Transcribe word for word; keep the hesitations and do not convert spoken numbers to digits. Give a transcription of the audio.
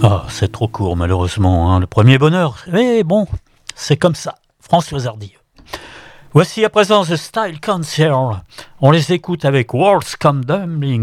Ah, c'est trop court, malheureusement, hein, le premier bonheur. Mais bon, c'est comme ça. François Hardy. Voici à présent The Style Concert. On les écoute avec Waltz Come Dumbling.